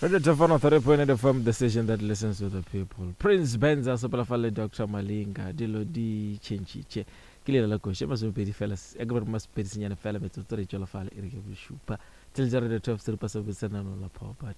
Radio Tafano 3.8 FM, the station that listens to the people. Prince Benza, Sopalafale, Dr. Malinga, Dilo di Chenchiche, Kilila Laco, must be fellas, Egbert must be seen a fella with 3 Jolafale, Irrigable Shupa, till the 12 Silpas of the Senano La Pop, but